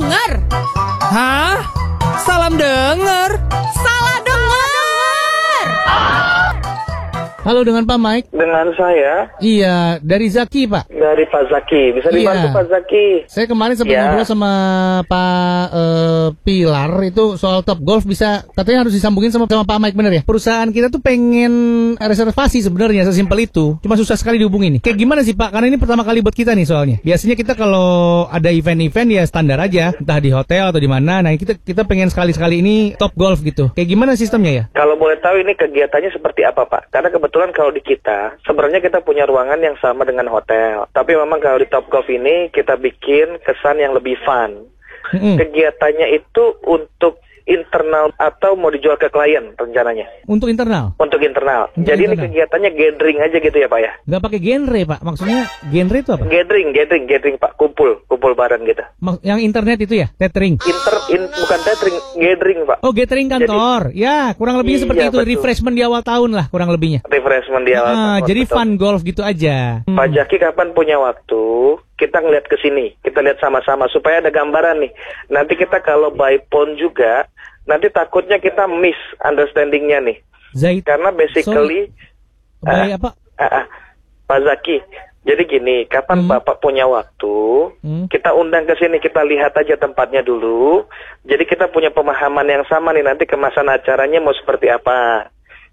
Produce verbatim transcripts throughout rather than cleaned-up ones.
denger. Hah? Salam denger? Salah denger. Halo, dengan Pak Mike? Dengan saya. Iya, dari Zaki, Pak. Dari Pak Zaki. Bisa Iya. dibantu Pak Zaki? Saya kemarin sempat Ya. ngobrol sama Pak eh, Pilar itu soal Top Golf, bisa katanya harus disambungin sama sama Pak Mike, bener ya? Perusahaan kita tuh pengen reservasi sebenarnya, sesimpel itu. Cuma susah sekali dihubungin nih. Kayak gimana sih, Pak? Karena ini pertama kali buat kita nih soalnya. Biasanya kita kalau ada event-event ya standar aja, entah di hotel atau di mana. Nah, kita kita pengen sekali-sekali ini Top Golf gitu. Kayak gimana sistemnya ya? Kalau boleh tahu ini kegiatannya seperti apa, Pak? Karena kebetulan kalau di kita, sebenarnya kita punya ruangan yang sama dengan hotel. Tapi memang kalau di Top Golf ini kita bikin kesan yang lebih fun. Mm-mm. Kegiatannya itu untuk internal atau mau dijual ke klien rencananya? Untuk internal? Untuk internal. Untuk Jadi internal. ini kegiatannya gathering aja gitu ya, Pak ya? Nggak pakai genre, Pak? Maksudnya genre itu apa? Gathering, gathering, gathering, Pak. Kumpul, kumpul bareng gitu. Mak- Yang internet itu ya? Tethering? Inter, in, bukan gathering, gathering, Pak. Oh, gathering kantor. Ya, kurang lebihnya Iya, seperti itu. betul. Refreshment di awal tahun lah, kurang lebihnya. Refreshment di awal Ah, tahun, jadi betul. fun golf gitu aja. Hmm. Pak Jaki kapan punya waktu, kita ngeliat ke sini, kita lihat sama-sama supaya ada gambaran nih. Nanti kita kalau by phone juga, nanti takutnya kita miss understandingnya nih. Zaid. Karena basically, By ah, apa? ah, ah, Pak Zaki, jadi gini, kapan Hmm. Bapak punya waktu, Hmm. kita undang ke sini, kita lihat aja tempatnya dulu. Jadi kita punya pemahaman yang sama nih, nanti kemasan acaranya mau seperti apa,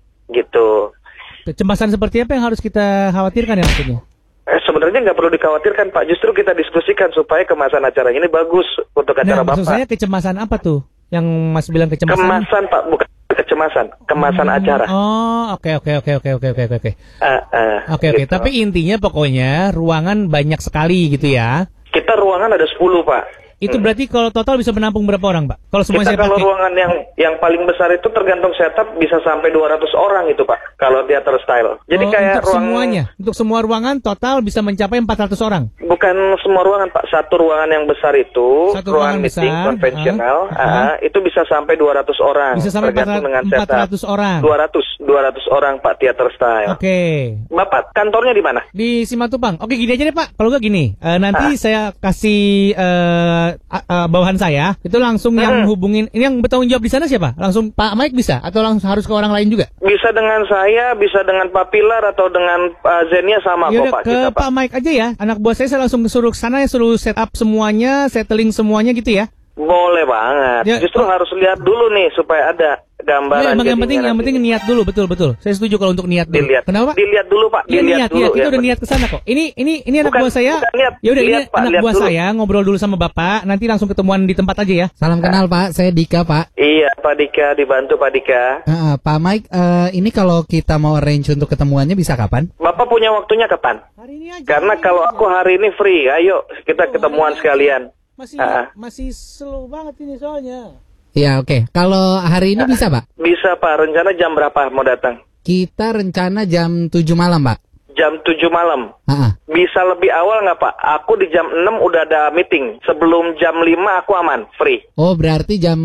gitu. Kecemasan seperti apa yang harus kita khawatirkan ya maksudnya? Eh, sebenarnya nggak perlu dikhawatirkan, Pak. Justru kita diskusikan supaya kemasan acaranya ini bagus untuk acara Nah, maksud Bapak. saya kecemasan apa tuh? Yang Mas bilang kecemasan? Kemasan, Pak, bukan kecemasan. Kemasan Hmm, acara. Oh, oke oke oke oke oke oke oke. Ah, ah, Oke oke, gitu. tapi intinya pokoknya ruangan banyak sekali gitu ya. Kita ruangan ada sepuluh, Pak. Itu Hmm. berarti kalau total bisa menampung berapa orang, Pak? Kalau semuanya Kita saya kalau pakai. ruangan yang yang paling besar itu tergantung setup bisa sampai dua ratus orang itu, Pak. Kalau theater style. Jadi Oh, kayak untuk ruang semuanya, untuk semua ruangan total bisa mencapai empat ratus orang. bukan semua ruangan, Pak. Satu ruangan yang besar itu, Satu ruangan ruangan meeting besar, konvensional, ah, ah, ah. itu bisa sampai dua ratus orang. Bisa sampai tergantung dengan empat setup. ratus orang. dua ratus, dua ratus orang, Pak, theater style. Oke. Bapak kantornya di mana? Di Simatupang. Oke, gini aja deh, Pak. Kalau nggak gini, eh, nanti Ah. saya kasih eh, a- a- bawahan saya. Itu langsung yang Hmm. hubungin. Ini yang bertanggung jawab di sana siapa? Langsung Pak Mike bisa? Atau langsung harus ke orang lain juga? Bisa dengan saya, bisa dengan Pak Pilar atau dengan Pak Zenia sama kok, Yaudah, Pak. ke Kita, Pak. Pak Mike aja ya. Anak buah saya saya langsung suruh ke sana ya, suruh setup semuanya, settling semuanya gitu ya. Boleh banget. Ya, Justru oh. harus lihat dulu nih supaya ada gambaran. Ya, emang yang jadinya penting yang nanti. penting niat dulu, betul betul. Saya setuju kalau untuk niat dulu. Dilihat. Kenapa, Pak? Dilihat dulu, Pak. Iya, Dilihat niat, dulu. niat. Kita ya, udah niat ke sana kok. Ini ini ini anak Bukan- buah saya. bukan niat. Ya udah, ini Lihat, Pak, anak lihat buah dulu. saya ngobrol dulu sama Bapak, nanti langsung ketemuan di tempat aja ya. Salam kenal Pak, saya Dika Pak. Iya, Pak Dika, dibantu Pak Dika. Ah, ah, Pak Mike, eh, ini kalau kita mau arrange untuk ketemuannya bisa kapan? Bapak punya waktunya kapan? Hari ini aja. Karena kalau aku hari ini free, ayo kita Oh, ketemuan hari ini sekalian. Masih Ah. masih slow banget ini soalnya. Iya oke, kalau hari ini bisa Pak? Bisa, Pak. Rencana jam berapa mau datang? Kita rencana jam tujuh malam Pak. Jam tujuh malam. Ah, ah. Bisa lebih awal nggak, Pak? Aku di jam enam udah ada meeting. Sebelum jam lima aku aman, free. Oh berarti jam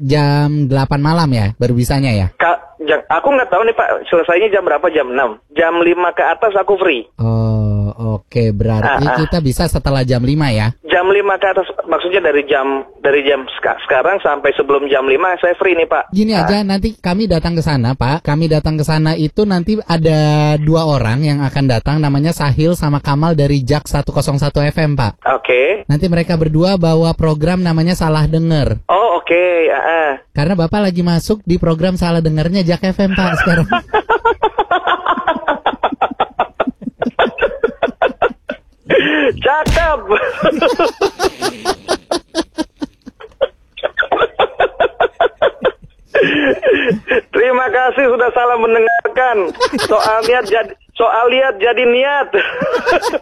jam delapan malam ya, baru bisanya ya? Ka- jam- aku nggak tahu nih, Pak, selesainya jam berapa, jam enam. Jam lima ke atas aku free. Oh oke, berarti Ah, ah. kita bisa setelah jam lima ya? Jam lima ke atas, maksudnya dari jam dari jam seka- sekarang sampai sebelum jam lima saya free nih, Pak. Gini Ah, aja, nanti kami datang ke sana Pak. Kami datang ke sana itu nanti ada dua orang yang akan datang, namanya Sahil sama Kamal dari Jak seratus satu F M Pak. Oke. Nanti mereka berdua bawa program namanya Salah Denger. Oh, oke. ah, ah. Karena Bapak lagi masuk di program Salah Dengernya Jak F M Pak sekarang. Cakep. Terima kasih sudah salah mendengarkan. Soal niat jadi soal lihat jadi niat.